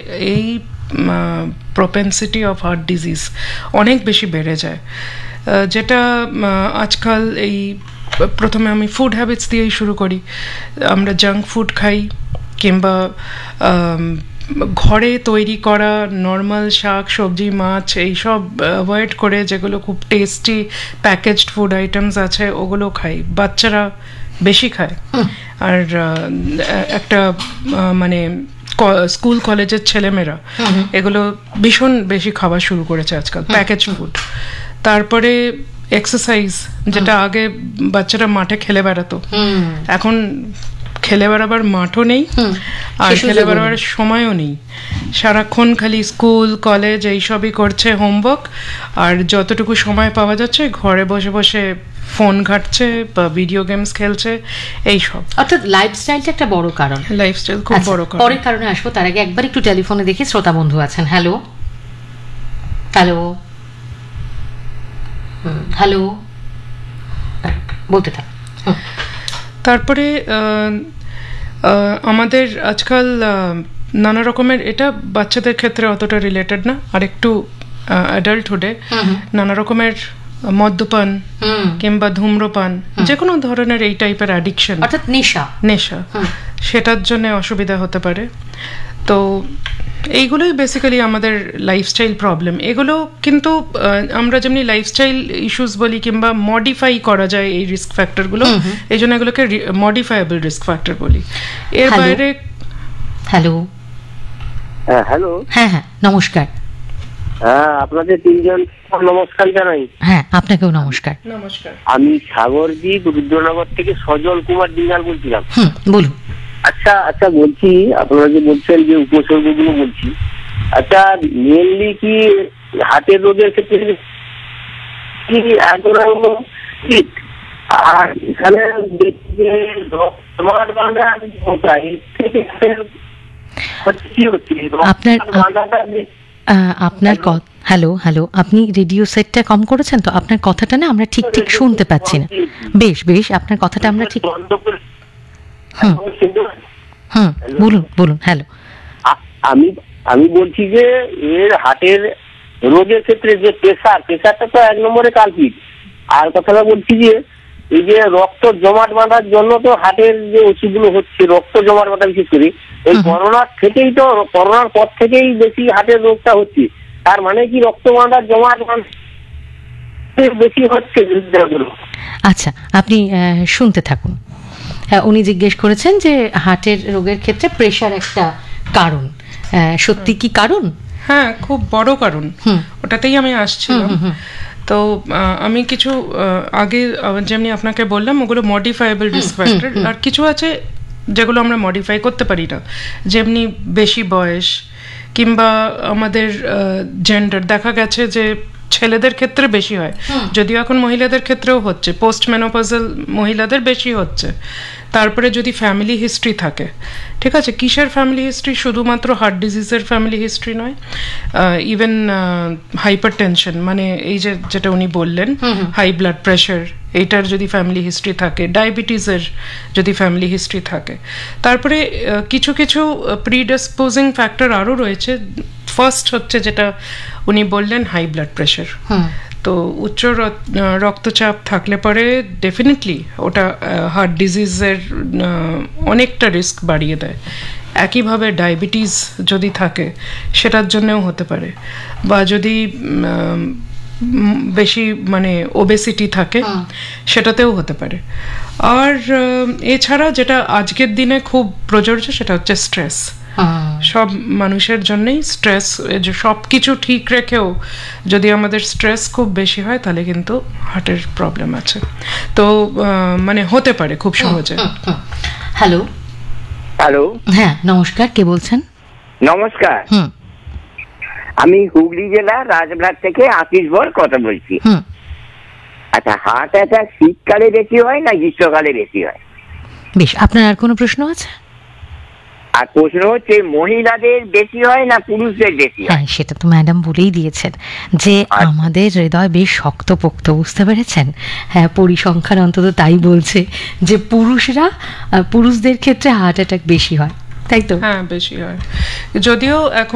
এই propensity of heart disease অনেক বেশি বেড়ে যায়, যেটা আজকাল এই প্রথমে আমি ফুড হ্যাবিটস দিয়েই শুরু করি। আমরা জাঙ্ক ফুড খাই, কিংবা ঘরে তৈরি করা নর্মাল শাক সবজি মাছ এইসব অ্যাভয়েড করে যেগুলো খুব টেস্টি প্যাকেজড ফুড আইটেমস আছে ওগুলো খাই, বাচ্চারা বেশি খায়। আর একটা মানে স্কুল কলেজের ছেলেমেয়েরা এগুলো ভীষণ বেশি খাওয়া শুরু করেছে আজকাল, প্যাকেজ ফুড। তারপরে এক্সারসাইজ, যেটা আগে বাচ্চারা মাঠে খেলে বেড়াতো, এখন খেলে বেড়াবার মাঠও নেই আর খেলে বেড়াবার সময়ও নেই। সারাক্ষণ খালি স্কুল কলেজ এইসবই করছে, হোমওয়ার্ক, আর যতটুকু সময় পাওয়া যাচ্ছে ঘরে বসে বসে ফোন ঘাটছে বা ভিডিও গেমস খেলছে, এইসব। অর্থাৎ লাইফস্টাইলটা একটা বড় কারণ, লাইফস্টাইল খুব বড় কারণ। পরের কারণে আসবো, তার আগে একবার একটু টেলিফোনে দেখি শ্রোতা বন্ধু আছেন। হ্যালো হ্যালো হ্যালো, বলতে থাক। তারপরে আমাদের আজকাল নানা রকমের, এটা বাচ্চাদের ক্ষেত্রে অতটা রিলেটেড না, আর একটু অ্যাডাল্টহুডে নানা রকমের মদ্যপান কিংবা ধূম্রপান, যে কোনো ধরনের এই টাইপের অ্যাডিকশন, অর্থাৎ নেশা, সেটার জন্য অসুবিধা হতে পারে। তো এইগুলোই বেসিক্যালি আমাদের লাইফস্টাইল প্রবলেম। এগুলো কিন্তু আমরা যেমনি লাইফস্টাইল ইস্যুস বলি কিংবা মডিফাই করা যায় এই রিস্ক ফ্যাক্টরগুলো, এই জন্য এগুলোকে মডিফায়েবল রিস্ক ফ্যাক্টর বলি। এর বাইরে হ্যালো হ্যালো, হ্যাঁ হ্যাঁ নমস্কার। হ্যাঁ, আপনাদের তিনজন নমস্কার জানাই। হ্যাঁ, আপনাকেও নমস্কার। নমস্কার। আমি সাগরদ্বীপ রুদ্রনগর থেকে সজল কুমার ডিঙ্গাল বলছিলাম। বলুন। আচ্ছা বলছি, আপনারা যে বলছেন যে উপসর্গগুলো বলছি, আচ্ছা মেনলি কি হার্টের রোগের ক্ষেত্রে কি ঠিক? আর এখানে আপনার হ্যালো হ্যালো, আপনি রেডিও সেটটা কম করেছেন তো? আপনার কথাটা না আমরা ঠিক শুনতে পাচ্ছি না। বেশ আপনার কথাটা আমরা ঠিক। বলুন। হ্যালো, আমি বলছি যে এর হার্টের রোগের ক্ষেত্রে যে প্রেসারটা তো এক নম্বরে কালপিট। আর কথাটা বলছি যে এই যে রক্ত জমাট বাঁধার জন্য তো হার্টের যে ওষুধগুলো হচ্ছে, রক্ত জমাট বাঁধা বিশেষ করে এই করোনার পর থেকেই বেশি হার্টের রোগটা হচ্ছে। তার মানে কি রক্ত বাঁধার জমাট বেশি হচ্ছে? আচ্ছা, আপনি শুনতে থাকুন। উনি জিজ্ঞেস করেছেন যে হার্টের রোগের ক্ষেত্রে প্রেশার একটা কারণ, সত্যি কি কারণ? হ্যাঁ, খুব বড় কারণ, ওটাতেই আমি আসছিলাম। তো আমি কিছু আগে যেমনি আপনাকে বললাম ওগুলো মডিফায়েবল রিস্ক ফ্যাক্টর, আর কিছু আছে যেগুলো আমরা মডিফাই করতে পারি না, যেমনি বেশি বয়স কিংবা আমাদের জেন্ডার। দেখা গেছে যে ছেলেদের ক্ষেত্রে বেশি হয়, যদিও এখন মহিলাদের ক্ষেত্রেও হচ্ছে, পোস্ট মেনোপজাল মহিলাদের বেশি হচ্ছে। তারপরে যদি ফ্যামিলি হিস্ট্রি থাকে, ঠিক আছে, কিসের ফ্যামিলি হিস্ট্রি? শুধুমাত্র হার্ট ডিজিজের ফ্যামিলি হিস্ট্রি নয়, ইভেন হাইপার টেনশন, মানে এই যেটা উনি বললেন হাই ব্লাড প্রেশার, এইটার যদি ফ্যামিলি হিস্ট্রি থাকে, ডায়াবেটিসের যদি ফ্যামিলি হিস্ট্রি থাকে। তারপরে কিছু প্রিডিসপোজিং ফ্যাক্টর আরও রয়েছে। ফার্স্ট হচ্ছে যেটা উনি বললেন হাই ব্লাড প্রেশার। তো উচ্চ রক্তচাপ থাকলে পরে ডেফিনেটলি ওটা হার্ট ডিজিজের অনেকটা রিস্ক বাড়িয়ে দেয়। একইভাবে ডায়াবেটিস যদি থাকে সেটার জন্যও হতে পারে, বা যদি বেশি মানে ওবেসিটি থাকে সেটাতেও হতে পারে। আর এছাড়া যেটা আজকের দিনে খুব প্রযোজ্য সেটা হচ্ছে স্ট্রেস। সব মানুষের জন্যই স্ট্রেস, সব কিছু ঠিক রেখেও যদি আমাদের স্ট্রেস খুব বেশি হয় তাহলে কিন্তু হার্টের প্রবলেম আছে। তো মানে হতে পারে খুব সহজে। হ্যালো হ্যালো, হ্যাঁ নমস্কার, কে বলছেন? নমস্কার, আমি হুগলি জেলা রাজবাড় থেকে আশিস ভর কথা বলছি। আচ্ছা, হার্ট অ্যাটাক শীতকালে বেশি হয় না গ্রীষ্মকালে বেশি হয়? বেশ, আপনার আর কোনো প্রশ্ন আছে? আর প্রশ্ন হচ্ছে মহিলাদের বেশি হয় না পুরুষদের বেশি হয়? হ্যাঁ, সেটা তো ম্যাডাম বলেই দিয়েছেন যে আমাদের হৃদয় বেশ শক্তপোক্ত, বুঝতে পেরেছেন? হ্যাঁ, পরিসংখ্যান অন্তত তাই বলছে যে পুরুষদের ক্ষেত্রে হার্ট অ্যাটাক বেশি হয়, তাই তো? হ্যাঁ, বেশি হয়, যদিও এখন